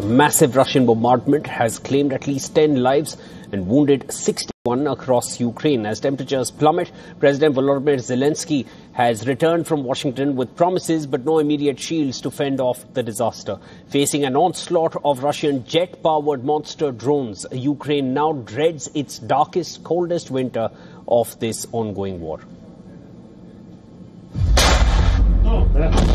massive Russian bombardment has claimed at least 10 lives and wounded 61 across Ukraine. As temperatures plummet, President Volodymyr Zelensky has returned from Washington with promises but no immediate shields to fend off the disaster. Facing an onslaught of Russian jet-powered monster drones, Ukraine now dreads its darkest, coldest winter of this ongoing war.